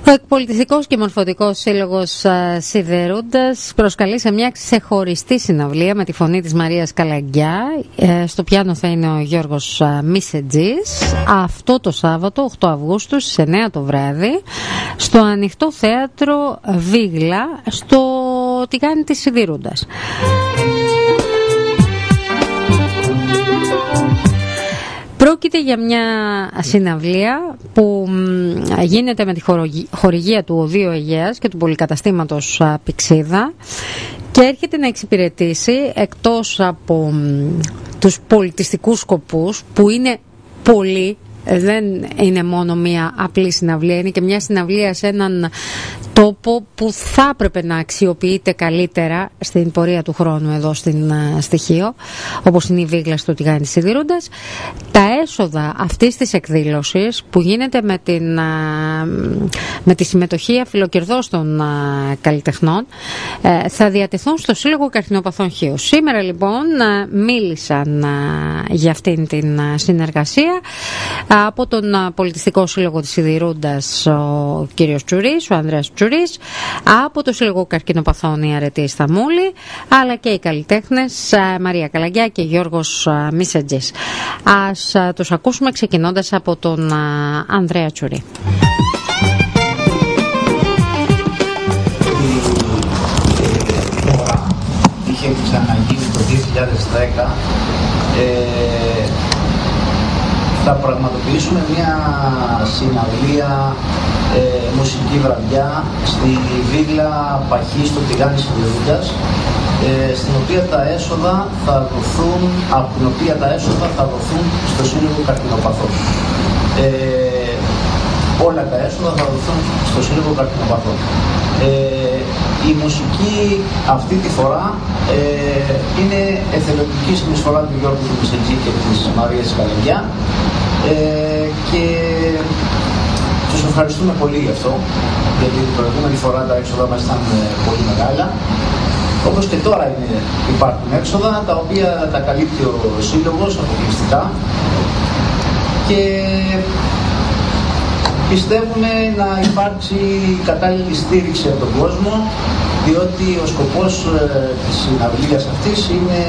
Ο Εκπολιτιστικός και Μορφωτικός Σύλλογος Σιδερούντας προσκαλεί σε μια ξεχωριστή συναυλία με τη φωνή της Μαρίας Καλαγκιά. Στο πιάνο θα είναι ο Γιώργος Μισετζής. Αυτό το Σάββατο 8 Αυγούστου στις 9 το βράδυ στο Ανοιχτό Θέατρο Βίγλα στο τηγάνι της Σιδηρούντας. Πρόκειται για μια συναυλία που γίνεται με τη χορηγία του Οδείου Αιγαίας και του πολυκαταστήματος Πυξίδα και έρχεται να εξυπηρετήσει, εκτός από τους πολιτιστικούς σκοπούς που είναι πολλοί, δεν είναι μόνο μια απλή συναυλία, είναι και μια συναυλία σε έναν τόπο που θα έπρεπε να αξιοποιείται καλύτερα στην πορεία του χρόνου εδώ στην Στοιχείο, όπως είναι η Βίγλα στο τηγάνι της Σιδηρούντας. Τα έσοδα αυτής της εκδήλωσης που γίνεται με τη συμμετοχή αφιλοκερδός των καλλιτεχνών θα διατεθούν στο Σύλλογο Καρκινοπαθών Χίου. Σήμερα λοιπόν μίλησαν για αυτήν την συνεργασία από τον Πολιτιστικό Σύλλογο της Σιδηρούντας ο κύριος Τσουρής, ο Ανδρέας Τσουρής, από το Σύλλογο Καρκινοπαθών η Αρετή Σταμούλη, αλλά και οι καλλιτέχνες Μαρία Καλαγκιά και Γιώργος Μισετζής. Ας τους ακούσουμε ξεκινώντας από τον Ανδρέα Τσουρή. Είχε ξαναγίνει το 2010. Θα πραγματοποιήσουμε μια συναυλία μουσική βραδιά στη Βίγλα Παχή στο τηγάνι Σιδηρούντας, στην οποία τα έσοδα θα δοθούν, από την οποία τα έσοδα θα δοθούν στο Σύλλογο Καρκινοπαθών. Όλα τα έσοδα θα δοθούν στο Σύλλογο Καρκινοπαθών. Η μουσική αυτή τη φορά είναι εθελοντική συνεισφορά του Γιώργου του Μισετζή και της Μαρίας Καλαγκιά και τους ευχαριστούμε πολύ γι' αυτό, γιατί την προηγούμενη φορά τα έξοδα μας ήταν πολύ μεγάλα. Όπως και τώρα υπάρχουν έξοδα τα οποία τα καλύπτει ο Σύλλογος αποκλειστικά και πιστεύουμε να υπάρξει κατάλληλη στήριξη από τον κόσμο, διότι ο σκοπός της συναυλίας αυτής είναι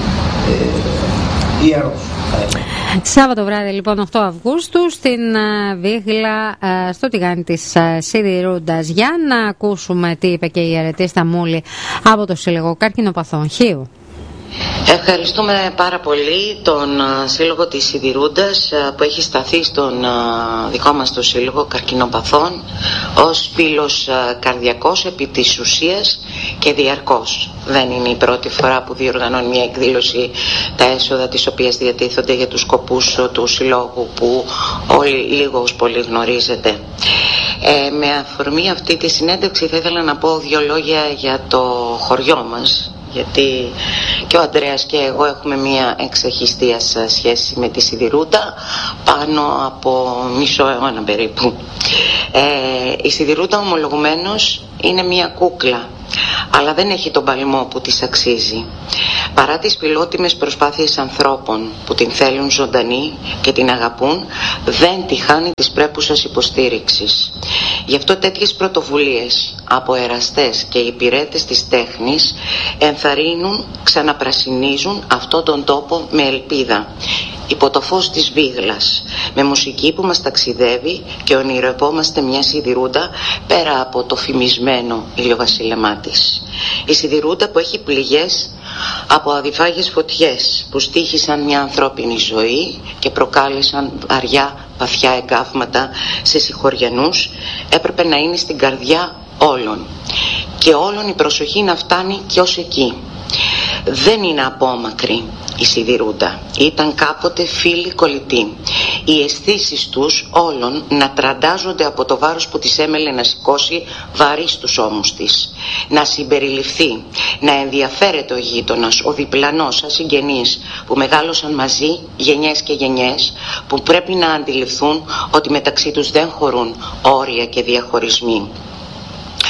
ιερός. Σάββατο βράδυ λοιπόν 8 Αυγούστου στην Βίγλα στο τηγάνι της Σιδηρούντας. Για να ακούσουμε τι είπε και η Αρετή Σταμούλη από το Σύλλογο Καρκινοπαθών Χίου. Ευχαριστούμε πάρα πολύ τον Σύλλογο της Σιδηρούντας που έχει σταθεί στον δικό μας το Σύλλογο Καρκινοπαθών ως φίλος καρδιακός επί της ουσίας και διαρκώς. Δεν είναι η πρώτη φορά που διοργανώνει μια εκδήλωση τα έσοδα της οποίας διατίθονται για τους σκοπούς του Συλλόγου που όλοι λίγος πολύ γνωρίζετε. Με αφορμή αυτή τη συνέντευξη θα ήθελα να πω δύο λόγια για το χωριό μας, γιατί και ο Ανδρέας και εγώ έχουμε μια εξεχιστίας σχέση με τη Σιδηρούντα πάνω από μισό αιώνα περίπου. Η Σιδηρούντα ομολογουμένως είναι μια κούκλα, αλλά δεν έχει τον παλμό που της αξίζει. Παρά τις φιλότιμες προσπάθειες ανθρώπων που την θέλουν ζωντανή και την αγαπούν, δεν τη χάνει της πρέπουσας υποστήριξης. Γι' αυτό τέτοιες πρωτοβουλίες από εραστές και υπηρέτες της τέχνης ενθαρρύνουν, ξαναπρασινίζουν αυτόν τον τόπο με ελπίδα. Υπό το φως της Βίγλας, με μουσική που μας ταξιδεύει και ονειρευόμαστε μια Σιδηρούντα πέρα από το φημισμένο ηλιοβασίλεμά της. Η Σιδηρούντα που έχει πληγές από αδιφάγες φωτιές που στοίχησαν μια ανθρώπινη ζωή και προκάλεσαν αριά βαθιά εγκάβματα σε συγχωριανούς, έπρεπε να είναι στην καρδιά όλων και όλων η προσοχή να φτάνει και ως εκεί. Δεν είναι απόμακρη η Σιδηρούντα, ήταν κάποτε φίλοι κολλητοί. Οι αισθήσεις τους όλων να τραντάζονται από το βάρος που της έμελε να σηκώσει βαρύ στους ώμους της. Να συμπεριληφθεί, να ενδιαφέρεται ο γείτονας, ο διπλανός, σαν συγγενείς που μεγάλωσαν μαζί γενιές και γενιές, που πρέπει να αντιληφθούν ότι μεταξύ τους δεν χωρούν όρια και διαχωρισμοί.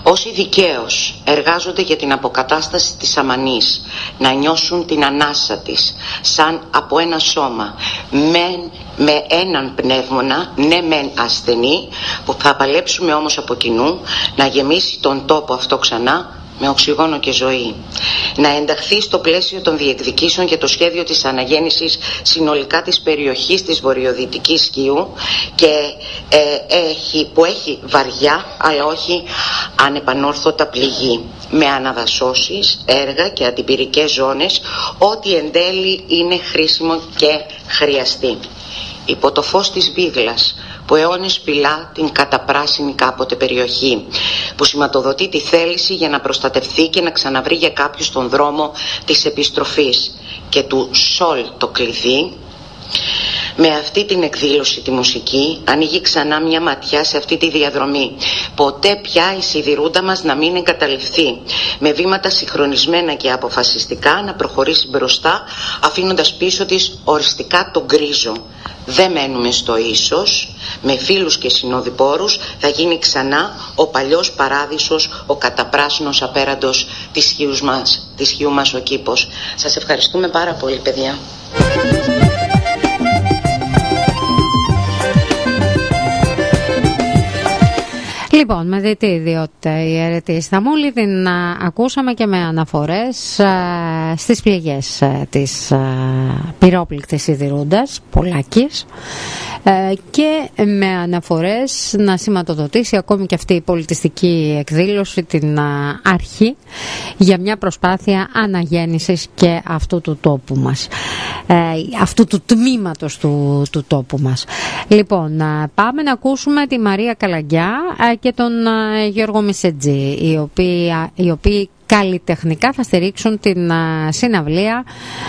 Όσοι δικαίως εργάζονται για την αποκατάσταση της αμανής, να νιώσουν την ανάσα της σαν από ένα σώμα, με έναν πνεύμονα, ναι μεν ασθενή, που θα παλέψουμε όμως από κοινού να γεμίσει τον τόπο αυτό ξανά με οξυγόνο και ζωή. Να ενταχθεί στο πλαίσιο των διεκδικήσεων για το σχέδιο της αναγέννησης συνολικά της περιοχής της βορειοδυτικής Σκιού και που έχει βαριά αλλά όχι ανεπανόρθωτα πληγή, με αναδασώσεις, έργα και αντιπυρικές ζώνες, ό,τι εν τέλει είναι χρήσιμο και χρειαστεί. Υπό το φως της Βίγλας, που αιώνες φυλά την καταπράσινη κάποτε περιοχή, που σηματοδοτεί τη θέληση για να προστατευθεί και να ξαναβρει για κάποιους τον δρόμο της επιστροφής, και του Σολ το κλειδί. Με αυτή την εκδήλωση τη μουσική ανοίγει ξανά μια ματιά σε αυτή τη διαδρομή. Ποτέ πια η σιδηρούντα μας να μην εγκαταλειφθεί, με βήματα συγχρονισμένα και αποφασιστικά να προχωρήσει μπροστά, αφήνοντας πίσω της οριστικά τον γκρίζο. Δεν μένουμε στο ίσως, με φίλους και συνοδοιπόρους θα γίνει ξανά ο παλιός παράδεισος, ο καταπράσινος απέραντος της χιού μας ο κήπος. Σας ευχαριστούμε πάρα πολύ, παιδιά. Λοιπόν, με δίτη ιδιότητα η αιρετή Σταμούλη την ακούσαμε και με αναφορές στις πληγές της πυρόπληκτης σιδηρούντας Πολάκης και με αναφορές να σηματοδοτήσει ακόμη και αυτή η πολιτιστική εκδήλωση την αρχή για μια προσπάθεια αναγέννησης και αυτού του τόπου μας, αυτού του τμήματος του τόπου μας. Λοιπόν, πάμε να ακούσουμε τη Μαρία Καλαγκιά και τον Γιώργο Μισετζή, οι οποίοι καλλιτεχνικά θα στηρίξουν την συναυλία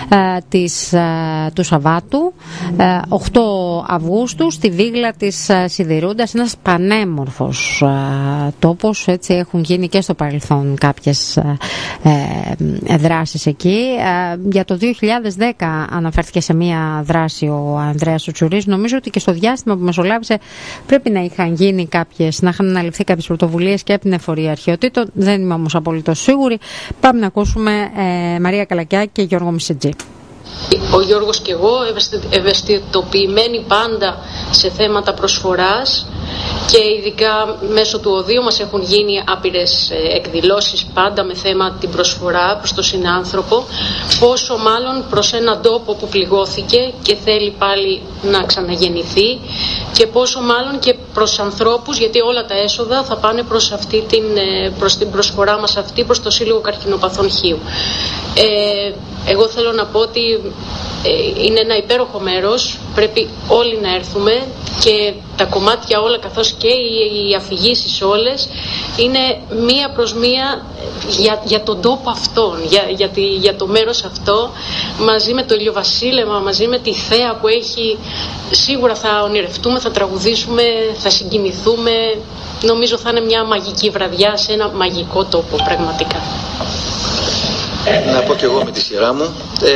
του Σαββάτου 8 Αυγούστου στη Βίγλα της Σιδηρούντας, ένας πανέμορφος τόπος, έτσι έχουν γίνει και στο παρελθόν κάποιες δράσεις εκεί. Για το 2010 αναφέρθηκε σε μία δράση ο Ανδρέας Τσουρής. Νομίζω ότι και στο διάστημα που μεσολάβησε πρέπει να είχαν γίνει κάποιες, να είχαν αναλυφθεί κάποιες πρωτοβουλίες και από την Εφορία Αρχαιοτήτων. Δεν είμαι όμως απολύτως σίγουρη. Πάμε να ακούσουμε Μαρία Καλακιά και Γιώργο Μισετζή. Ο Γιώργος και εγώ ευαισθητοποιημένοι πάντα σε θέματα προσφοράς και ειδικά μέσω του οδείου μας έχουν γίνει άπειρες εκδηλώσεις πάντα με θέμα την προσφορά προς τον συνάνθρωπο, πόσο μάλλον προς έναν τόπο που πληγώθηκε και θέλει πάλι να ξαναγεννηθεί, και πόσο μάλλον και προς ανθρώπους, γιατί όλα τα έσοδα θα πάνε προς την προσφορά μας αυτή, προς το Σύλλογο Καρκινοπαθών Χίου. Εγώ θέλω να πω ότι είναι ένα υπέροχο μέρος, πρέπει όλοι να έρθουμε και τα κομμάτια όλα καθώς και οι αφηγήσεις όλες είναι μία προς μία για τον τόπο αυτόν, για το μέρος αυτό, μαζί με το ηλιοβασίλεμα, μαζί με τη θέα που έχει. Σίγουρα θα ονειρευτούμε, θα τραγουδήσουμε, θα συγκινηθούμε. Νομίζω θα είναι μια μαγική βραδιά σε ένα μαγικό τόπο πραγματικά. Να πω και εγώ με τη σειρά μου.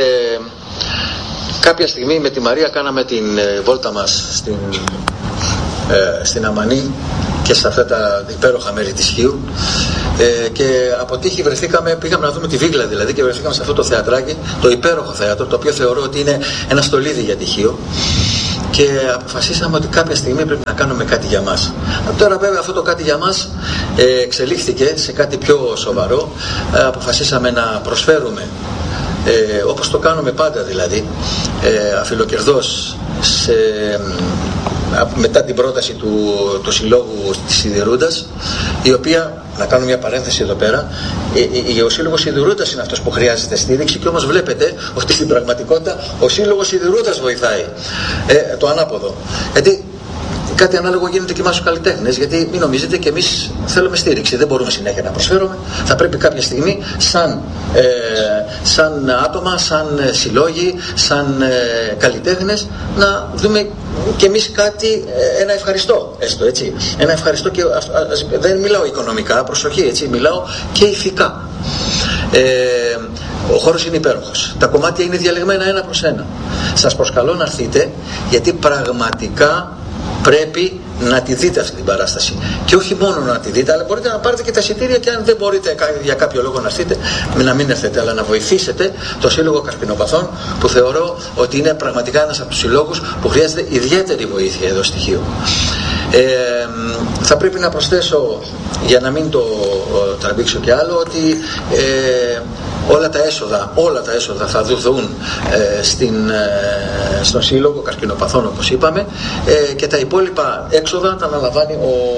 Κάποια στιγμή με τη Μαρία κάναμε την βόλτα μας στην Αμανή και σε αυτά τα υπέροχα μέρη της Χίου, και από τύχη πήγαμε να δούμε τη Βίγλα δηλαδή, και βρεθήκαμε σε αυτό το θεατράκι, το υπέροχο θέατρο, το οποίο θεωρώ ότι είναι ένα στολίδι για τη Χίο, και αποφασίσαμε ότι κάποια στιγμή πρέπει να κάνουμε κάτι για μας. Τώρα βέβαια αυτό το κάτι για μας εξελίχθηκε σε κάτι πιο σοβαρό. Αποφασίσαμε να προσφέρουμε, όπως το κάνουμε πάντα δηλαδή, αφιλοκερδώς μετά την πρόταση του Συλλόγου της Σιδηρούντας, η οποία, να κάνω μια παρένθεση εδώ πέρα, ο Σύλλογος Σιδηρούντας είναι αυτός που χρειάζεται στήριξη, και όμως βλέπετε ότι στην πραγματικότητα ο Σύλλογος Σιδηρούντας βοηθάει το ανάποδο. Γιατί κάτι ανάλογο γίνεται και εμάς τους καλλιτέχνες, γιατί μην νομίζετε και εμείς θέλουμε στήριξη, δεν μπορούμε συνέχεια να προσφέρουμε. Θα πρέπει κάποια στιγμή σαν άτομα, σαν συλλόγοι, σαν καλλιτέχνες να δούμε και εμείς κάτι, ένα ευχαριστώ, έστω έτσι. Ένα ευχαριστώ, και δεν μιλάω οικονομικά, προσοχή, έτσι, μιλάω και ηθικά. Ο χώρος είναι υπέροχος. Τα κομμάτια είναι διαλεγμένα ένα προς ένα. Σας προσκαλώ να έρθετε, γιατί πραγματικά πρέπει να τη δείτε αυτή την παράσταση. Και όχι μόνο να τη δείτε, αλλά μπορείτε να πάρετε και τα εισιτήρια, και αν δεν μπορείτε για κάποιο λόγο να έρθετε, να μην έρθετε, αλλά να βοηθήσετε το Σύλλογο Καρκινοπαθών, που θεωρώ ότι είναι πραγματικά ένας από τους συλλόγους που χρειάζεται ιδιαίτερη βοήθεια εδώ στη Χίο. Θα πρέπει να προσθέσω, για να μην το τραβήξω κι άλλο, ότι όλα τα έσοδα θα δοθούν στον Σύλλογο Καρκινοπαθών, όπως είπαμε, και τα υπόλοιπα έξοδα τα αναλαμβάνει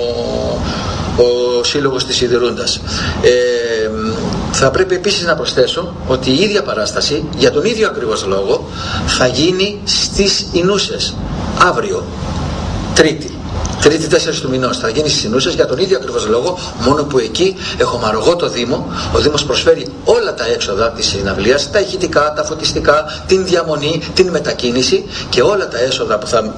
ο Σύλλογος της Σιδηρούντας. Θα πρέπει επίσης να προσθέσω ότι η ίδια παράσταση, για τον ίδιο ακριβώς λόγο, θα γίνει στις Ινούσες αύριο, Τρίτη 4 του μηνός, θα γίνει στις Ινούσες, για τον ίδιο ακριβώς λόγο, μόνο που εκεί έχω μαρογό το Δήμο. Ο Δήμος προσφέρει όλα τα έξοδα της συναυλίας, τα ηχητικά, τα φωτιστικά, την διαμονή, την μετακίνηση, και όλα τα έσοδα που θα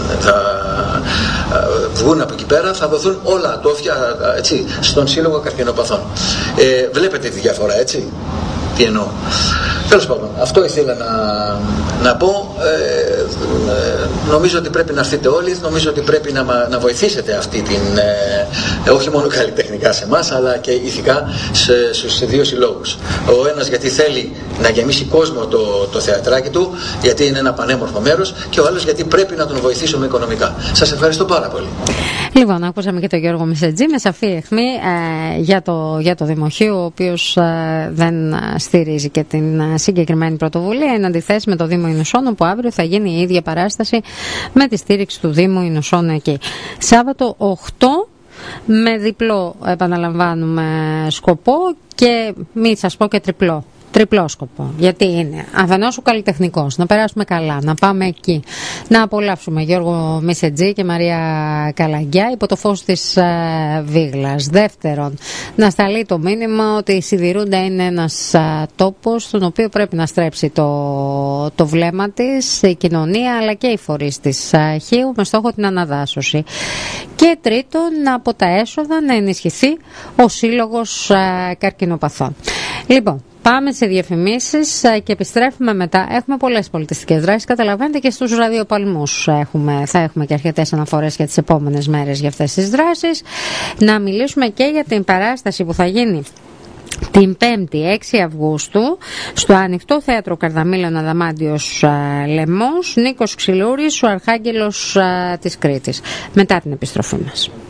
βγουν από εκεί πέρα θα δοθούν όλα ατόφια, έτσι, στον Σύλλογο Καρκινοπαθών. Βλέπετε τη διαφορά, έτσι, τι εννοώ. Τέλος πάντων, αυτό ήθελα να πω. Νομίζω ότι πρέπει να έρθετε όλοι, νομίζω ότι πρέπει να βοηθήσετε αυτή την, όχι μόνο καλλιτεχνικά σε εμάς, αλλά και ηθικά στους δύο συλλόγους. Ο ένας γιατί θέλει να γεμίσει κόσμο το θεατράκι του, γιατί είναι ένα πανέμορφο μέρος, και ο άλλος γιατί πρέπει να τον βοηθήσουμε οικονομικά. Σας ευχαριστώ πάρα πολύ. Λοιπόν, ακούσαμε και τον Γιώργο Μισετζή με σαφή αιχμή για το Δημοχείο, ο οποίος δεν στηρίζει και την συγκεκριμένη πρωτοβουλία, εν αντιθέσει με το Δήμο Ινουσών, όπου αύριο θα γίνει η ίδια παράσταση με τη στήριξη του Δήμου Ινουσών εκεί. Σάββατο 8 με διπλό, επαναλαμβάνουμε, σκοπό, και μη σας πω και τριπλό σκοπό. Γιατί είναι αφενός ο καλλιτεχνικός, να περάσουμε καλά, να πάμε εκεί, να απολαύσουμε Γιώργο Μισετζή και Μαρία Καλαγκιά υπό το φως της Βίγλας. Δεύτερον, να σταλεί το μήνυμα ότι η Σιδηρούντα είναι ένας τόπος στον οποίο πρέπει να στρέψει το βλέμμα της, η κοινωνία αλλά και οι φορείς της Χίου, με στόχο την αναδάσωση. Και τρίτον, από τα έσοδα να ενισχυθεί ο Σύλλογος Καρκινοπαθών. Λοιπόν, πάμε σε διαφημίσεις και επιστρέφουμε μετά. Έχουμε πολλές πολιτιστικές δράσεις. Καταλαβαίνετε, και στους ραδιοπαλμούς θα έχουμε και αρκετές αναφορές για τις επόμενες μέρες για αυτές τις δράσεις. Να μιλήσουμε και για την παράσταση που θα γίνει την 5η 6 Αυγούστου στο Ανοιχτό Θέατρο Καρδαμήλων Αδαμάντιος Λεμός, Νίκος Ξυλούρης, ο Αρχάγγελος της Κρήτης. Μετά την επιστροφή μας.